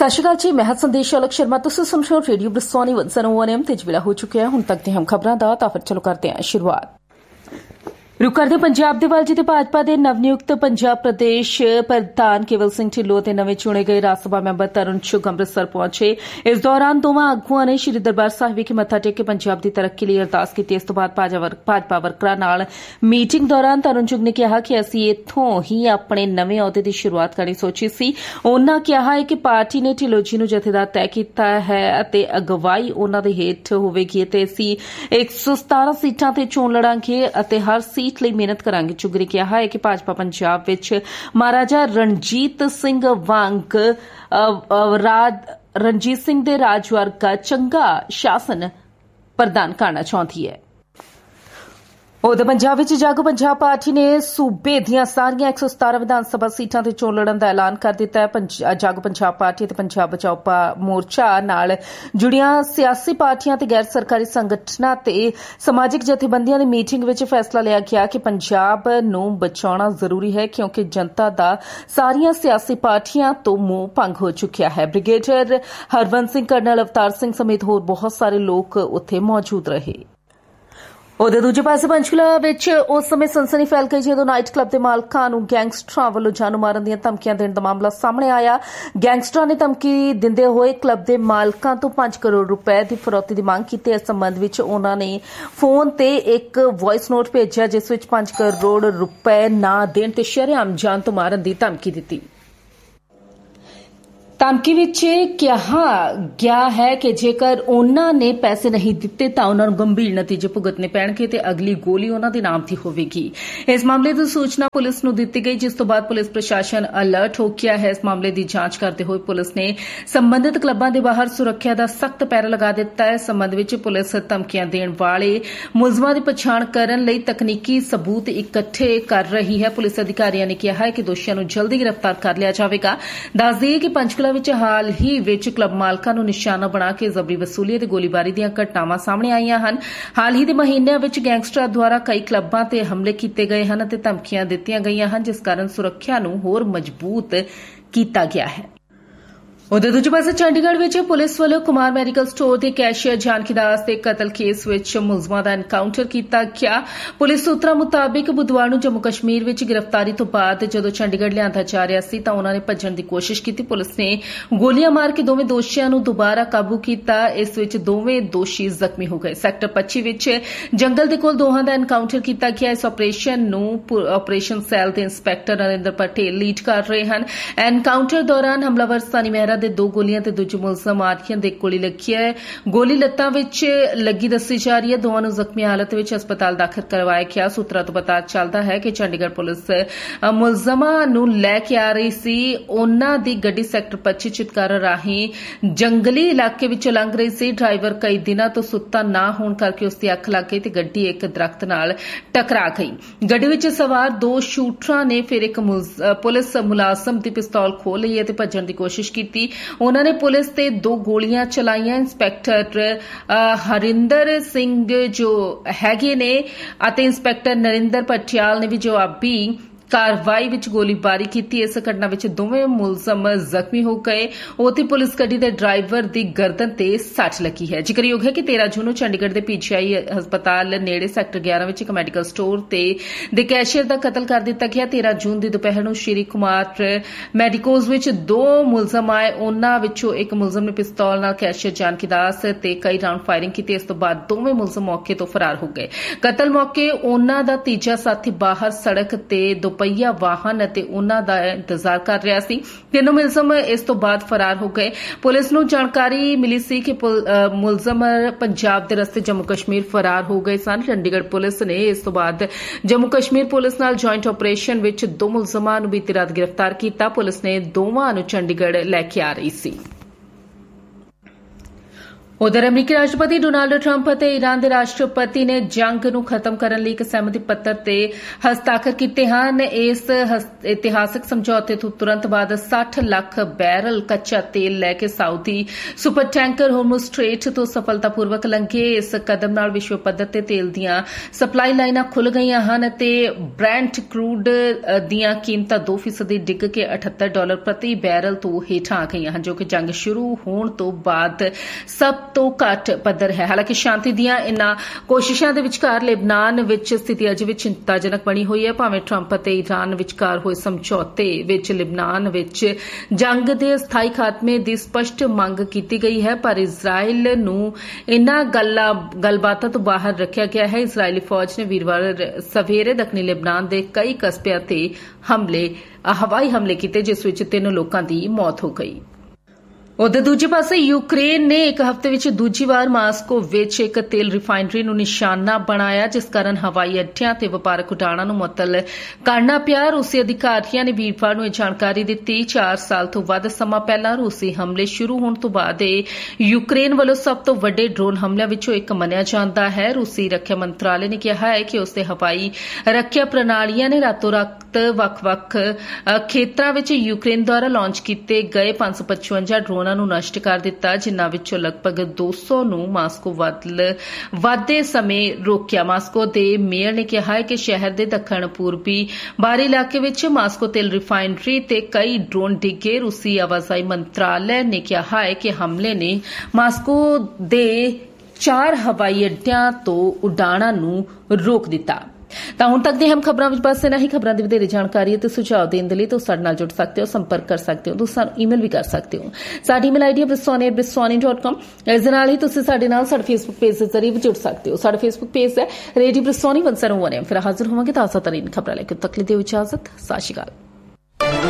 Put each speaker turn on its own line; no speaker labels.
सत श्री अकाल जी, मैं हां संदेश अलग शर्मा। तुसीं सुन रहे हो रेडियो ब्रिस्वानी 101 FM। तेज वेला हो चुकिया है। हुण तक दी हम खबरां दा तां फिर चलो करते हैं शुरुआत। रुक करदे पंजाब दे वल जिते भाजपा दे नवनियुक्त पंजाब प्रदेश प्रधान केवल सिंह ढिल्लों ते नवें चुने गए राज सभा मैंबर तरन चुग अमृतसर पहुंचे। इस दौरान दोवां आगुआं ने श्री दरबार साहिब विखे मत्था टेक के पंजाब दी तरक्की लई अरदास कीती। इस तों बाद भाजपा वर्करां नाल मीटिंग दौरान तरन चुग ने कहा कि असीं इत्थों ही अपने नवें अहुदे दी शुरुआत करनी सोची सी। उन्हां कहा है कि पार्टी ने ढिल्लों जी नूं जथेदार तय कीता है अते अगवाई उन्हां दे हेठ होवेगी ते असीं 117 सीटां ते चोण लड़ांगे अते हर सीट ਲਈ ਮਿਹਨਤ ਕਰਾਂਗੇ। ਚੁਗ ਨੇ ਕਿਹਾ ਹੈ ਕਿ ਭਾਜਪਾ ਪੰਜਾਬ ਵਿੱਚ ਮਹਾਰਾਜਾ ਰਣਜੀਤ ਸਿੰਘ ਵਾਂਗ ਰਣਜੀਤ ਸਿੰਘ ਦੇ ਰਾਜ ਵਰਗਾ ਚੰਗਾ ਸ਼ਾਸਨ ਪ੍ਰਦਾਨ ਕਰਨਾ ਚਾਹੁੰਦੀ ਹੈ। उधर पंजाब विच जागो पंजाब पार्टी ने सूबे दियां सारियां 117 विधान सभा सीटां ते चोण लड़न दा ऐलान कर दिता है। जागो पंजाब पार्टी ते पंजाब बचाओ मोर्चा नाल जुड़ियां सियासी पार्टियां ते गैर सरकारी संगठनां ते समाजिक जथेबंदियां दी मीटिंग विच फैसला लिया गया कि पंजाब नूं बचाउणा जरूरी है क्योंकि जनता दा सारियां सियासी पार्टियां तो मोह भंग हो चुकिया है। ब्रिगेडियर हरवंश सिंह, कर्नल अवतार सिंह समेत होर बहुत सारे लोग उत्थे मौजूद रहे। उधर दूजे पासे पंचकुला विच उस समय सनसनी फैल गई जदों नाइट क्लब के मालकां नूं गैंगस्टरां वल्लों जानू मारन दीआं धमकियां देण दा मामला सामने आया। गैंगस्टरां ने धमकी दिंदे होए क्लब के मालकां तो 5 करोड़ रुपए की फिरौती की मांग की। इस संबंध में उन्होंने ने फोन ते एक वॉइस नोट भेजा जिस विच 5 करोड़ रुपए ना देण ते शरेआम जान तो मारन की धमकी दी। धमकी विच कहा गया है कि जेकर उन्होंने ने पैसे नहीं दिते तो उन्होंने गंभीर नतीजे भुगतने पैणगे ते अगली गोली उन्होंने नाम की होवेगी। इस मामले की सूचना पुलिस नूं दित्ती गई जिस तो बाद पुलिस प्रशासन अलर्ट हो गया है। इस मामले की जांच करते हुए पुलिस ने संबंधित क्लबां दे बाहर सुरक्षा का सख्त पैरा लगा दिता है। इस संबंध में पुलिस धमकियां देण वाले मुलजमां दी पछाण करन लई तकनीकी सबूत इकट्ठे कर रही है। पुलिस अधिकारियों ने कहा है कि दोषियों नूं जल्दी गिरफ्तार कर लिया जाएगा। दस दईए कि पंचकुला विच हाल ही विच क्लब मालकां नूं निशाना बना के जबरी वसूली ते गोलीबारी दीआं घटनावां सामने आईआं हन। हाल ही दे महीनਿਆਂ विच गैंगस्टरां द्वारा कई क्लबां ते हमले कीते गए हन ते धमकियां दित्तियां गईआं हन जिस कारण सुरक्षा नूं होर मजबूत कीता गया है। उधर दूजे पासे चंडीगढ़ विच पुलिस वालों कुमार मैडिकल स्टोर के कैशियर जानकी दास के कतल केस विच मुलजमां दा एनकाउंटर किया गया। पुलिस सूत्रों मुताबिक बुधवार नूं जम्मू कश्मीर विच गिरफ्तारी तो बाद जदों चंडीगढ़ लिआंदा जा रहा सी तां उन्होंने भज्जण दी कोशिश की। पुलिस ने गोलियां मार के दोवें दोषियों नूं दोबारा काबू किया। इस विच दोवें दोषी जख्मी हो गए। सैक्टर 25 विच जंगल दे कोल दोहां दा एनकाउंटर किया गया। इस ऑपरेशन नूं ऑपरेशन सैल दे इंस्पैक्टर नरेंद्र पटेल लीड कर रहे हैं। एनकाउंटर दौरान हमलावर सनी मेहरा दे 2 गोलियां ते दूजे मुलजम आरियां दे गोली लगी है। गोली लत्तां विच लगी दस्सी जा रही है। दोवां नूं जख्मी हालत विच अस्पताल दाखिल करवाया गया। सूत्रों तो पता चलदा है कि चंडीगढ़ पुलिस मुलजमां नूं लैके आ रही सी। उन्हां दी गड्डी सैक्टर 25 चितकारा राहीं जंगली इलाके विच लंघ रही सी। ड्राइवर कई दिनां तो सुत्ता ना होण करके उसदी अख लग गई ते गड्डी एक दरख्त नाल टकरा गई। गड्डी विच सवार 2 शूटरां ने फिर एक पुलिस मुलाजम दी पिस्तौल खोल लई ते भज्जण दी कोशिश कीती। उन्होंने पुलिस ते 2 गोलियां चलाईयां। इंस्पैक्टर हरिंदर सिंह जो हैगे ने अते इंस्पैक्टर नरिंदर पटियाल ने भी जवाबी कार्रवाई विच गोलीबारी की। इस घटना विच दोवें मुलजम जख्मी हो गए। उत्थे पुलिस गड्डी दे ड्राइवर दी गर्दन ते सट लगी है। जिक्रयोग है कि 13 जून नूं चंडीगढ़ दे पीजीआई हस्पताल नेड़े सैक्टर 11 विच एक मैडिकल स्टोर ते दे कैशियर दा कतल कर दिता गया। 13 जून दी दोपहर नूं श्री कुमार मैडिकोज विच 2 मुलजम आए। उन्हां विचों एक मुलजम ने पिस्तौल नाल कैशियर जानकी दास ते कई राउंड फायरिंग की। इस तो बाद दोवें मुलजम मौके तो फरार हो गए। कतल मौके उन्हां दा तीजा साथी बाहर सड़क ते पहिया वाहन अते उन्हां दा इंतजार कर रहा सी। तीनों मुलजम इस तो बाद फरार हो गए। पुलिस नूं जानकारी मिली सी कि मुलजम पंजाब दे रस्ते जम्मू कश्मीर फरार हो गए सन। चंडीगढ़ पुलिस ने इस तो बाद जम्मू कश्मीर पुलिस नाल जॉइंट ऑपरेशन विच 2 मुलजमां नूं बीती रात गिरफ्तार किया। पुलिस ने दोवां नूं चंडीगढ़ लैके आ रही सी। उधर अमरीकी राष्ट्रपति डोनाल्ड ट्रंप ਅਤੇ ਈਰਾਨ ਦੇ ਰਾਸ਼ਟਰਪਤੀ ਨੇ ਜੰਗ ਨੂੰ ਖਤਮ ਕਰਨ ਲਈ ਇੱਕ ਸਹਿਮਤੀ ਪੱਤਰ ਤੇ ਹਸਤਾਖਰ ਕੀਤੇ ਹਨ। ਇਸ ਇਤਿਹਾਸਕ ਸਮਝੌਤੇ ਤੋਂ ਤੁਰੰਤ ਬਾਅਦ 60 ਲੱਖ ਬੈਰਲ ਕੱਚਾ ਤੇਲ ਲੈ ਕੇ ਸਾਊਦੀ ਸੁਪਰ ਟੈਂਕਰ ਹੋਰਮੁਜ਼ ਸਟ੍ਰੇਟ ਤੋਂ ਸਫਲਤਾਪੂਰਵਕ ਲੰਘੇ। ਇਸ ਕਦਮ ਨਾਲ ਵਿਸ਼ਵ ਪੱਧਰ ਤੇ ਤੇਲ ਦੀਆਂ ਸਪਲਾਈ ਲਾਈਨਾਂ ਖੁੱਲ ਗਈਆਂ ਹਨ ਤੇ ਬ੍ਰੈਂਟ ਕਰੂਡ ਦੀਆਂ ਕੀਮਤਾਂ 2% ਡਿੱਗ ਕੇ $78 ਪ੍ਰਤੀ ਬੈਰਲ ਤੋਂ ਹੇਠਾਂ ਆ ਗਈਆਂ ਹਨ, ਜੋ ਕਿ ਜੰਗ ਸ਼ੁਰੂ ਹੋਣ ਤੋਂ ਬਾਅਦ ਸਭ ਤੋਂ ਘੱਟ ਪੱਧਰ ਹੈ। ਹਾਲਾਂਕਿ ਸ਼ਾਂਤੀ ਦੀਆਂ ਇਨ੍ਹਾਂ ਕੋਸ਼ਿਸ਼ਾਂ ਦੇ ਵਿਚਕਾਰ ਲਿਬਨਾਨ ਵਿੱਚ ਸਥਿਤੀ ਅਜੇ ਵੀ ਚਿੰਤਾਜਨਕ ਬਣੀ ਹੋਈ ਹੈ। ਭਾਵੇਂ ਟਰੰਪ ਅਤੇ ਈਰਾਨ ਵਿਚਕਾਰ ਹੋਏ ਸਮਝੌਤੇ ਵਿੱਚ ਲਿਬਨਾਨ ਵਿੱਚ ਜੰਗ ਦੇ ਸਥਾਈ ਖਾਤਮੇ ਦੀ ਸਪਸ਼ਟ ਮੰਗ ਕੀਤੀ ਗਈ ਹੈ, ਪਰ ਇਜ਼ਰਾਈਲ ਨੂੰ ਇਨ੍ਹਾਂ ਗੱਲਬਾਤਾਂ ਤੋਂ ਬਾਹਰ ਰੱਖਿਆ ਗਿਆ ਹੈ। ਇਜ਼ਰਾਈਲੀ ਫੌਜ ਨੇ ਵੀਰਵਾਰ ਸਵੇਰੇ ਦੱਖਣੀ ਲਿਬਨਾਨ ਦੇ ਕਈ ਕਸਬਿਆਂ ਤੇ ਹਵਾਈ ਹਮਲੇ ਕੀਤੇ, ਜਿਸ ਵਿੱਚ 3 ਲੋਕਾਂ ਦੀ ਮੌਤ ਹੋ ਗਈ। ਉਧਰ ਦੂਜੇ ਪਾਸੇ ਯੂਕਰੇਨ ਨੇ ਇੱਕ ਹਫ਼ਤੇ ਵਿੱਚ ਦੂਜੀ ਵਾਰ ਮਾਸਕੋ ਵਿੱਚ ਇੱਕ ਤੇਲ ਰਿਫਾਈਨਰੀ ਨੂੰ ਨਿਸ਼ਾਨਾ ਬਣਾਇਆ, ਜਿਸ ਕਾਰਨ ਹਵਾਈ ਅੱਡਿਆਂ ਤੇ ਵਪਾਰਕ ਉਡਾਣਾਂ ਨੂੰ ਮੁਅੱਤਲ ਕਰਨਾ ਪਿਆ। ਰੂਸੀ ਅਧਿਕਾਰੀਆਂ ਨੇ ਵੀਰਵਾਰ ਨੂੰ ਇਹ ਜਾਣਕਾਰੀ ਦਿੱਤੀ। 4 ਸਾਲ ਤੋਂ ਵੱਧ ਸਮਾਂ ਪਹਿਲਾਂ ਰੂਸੀ ਹਮਲੇ ਸ਼ੁਰੂ ਹੋਣ ਤੋਂ ਬਾਅਦ ਇਹ ਯੂਕਰੇਨ ਵੱਲੋਂ ਸਭ ਤੋਂ ਵੱਡੇ ਡਰੋਨ ਹਮਲਿਆਂ ਵਿੱਚੋਂ ਇੱਕ ਮੰਨਿਆ ਜਾਂਦਾ ਹੈ। ਰੂਸੀ ਰੱਖਿਆ ਮੰਤਰਾਲੇ ਨੇ ਕਿਹਾ ਹੈ ਕਿ ਉਸ ਦੇ ਹਵਾਈ ਰੱਖਿਆ ਪ੍ਰਣਾਲੀਆਂ ਨੇ ਰਾਤੋਂ-ਰਾਤ ਵੱਖ-ਵੱਖ ਖੇਤਰਾਂ ਵਿੱਚ ਯੂਕਰੇਨ ਦੁਆਰਾ ਲਾਂਚ ਕੀਤੇ ਗਏ 555 ਡਰੋਨਾਂ ਨੂੰ ਨਸ਼ਟ ਕਰ ਦਿੱਤਾ, ਜਿਨ੍ਹਾਂ ਵਿੱਚੋਂ ਲਗਭਗ 200 ਨੂੰ ਮਾਸਕੋ ਵਾਧੇ ਸਮੇਂ ਰੋਕਿਆ। ਮਾਸਕੋ ਦੇ ਮੇਅਰ ਨੇ ਕਿਹਾ ਹੈ ਕਿ ਸ਼ਹਿਰ ਦੇ ਦੱਖਣ ਪੂਰਬੀ ਬਾਹਰੀ ਇਲਾਕੇ ਵਿੱਚ ਮਾਸਕੋ ਤੇਲ ਰਿਫਾਈਨਰੀ ਤੇ ਕਈ ਡਰੋਨ ਡਿੱਗੇ। ਰੂਸੀ ਆਵਾਜਾਈ ਮੰਤਰਾਲੇ ਨੇ ਕਿਹਾ ਹੈ ਕਿ ਹਮਲੇ ਨੇ ਮਾਸਕੋ ਦੇ 4 ਹਵਾਈ ਅੱਡਿਆਂ ਤੋਂ ਉਡਾਣਾਂ ਨੂੰ ਰੋਕ ਦਿੱਤਾ। ਤਾਂ ਹੁਣ ਤੱਕ ਦੀਆਂ ਖਬਰਾਂ ਵਿੱਚ ਬਸ ਇਨਾ ਹੀ। ਖਬਰਾਂ ਦੀ ਵਧੇਰੇ ਜਾਣਕਾਰੀ ਅਤੇ ਸੁਝਾਅ ਦੇਣ ਦੇ ਲਈ ਤੁਸੀਂ ਸਾਡੇ ਨਾਲ ਜੁੜ ਸਕਦੇ ਹੋ, ਸੰਪਰਕ ਕਰ ਸਕਦੇ ਹੋ, ਤੁਸੀਂ ਸਾਨੂੰ ਈਮੇਲ ਵੀ ਕਰ ਸਕਦੇ ਹੋ। ਸਾਡੀ ਈਮੇਲ ਆਈਡੀ ਹੈ biswani@biswani.com। ਇਸ ਦੇ ਨਾਲ ਹੀ ਤੁਸੀਂ ਸਾਡੇ ਨਾਲ ਸਾਡੇ ਫੇਸਬੁੱਕ ਪੇਜ ਦੇ ਜ਼ਰੀਏ ਵੀ ਜੁੜ ਸਕਦੇ ਹੋ। ਸਾਡਾ ਫੇਸਬੁੱਕ ਪੇਜ ਹੈ ਰੇਡੀਓ ਬਿਸਵਾਨੀ 101 FM। ਫਿਰ ਹਾਜ਼ਰ ਹੋਵਾਂਗੇ ਤਾਜ਼ਾ ਤਰੀਨ ਖਬਰਾਂ ਲੈ ਕੇ। ਤੱਕ ਲਈ ਦਿਓ ਇਜਾਜ਼ਤ। ਸਤਿ ਸ਼੍ਰੀ ਅਕਾਲ।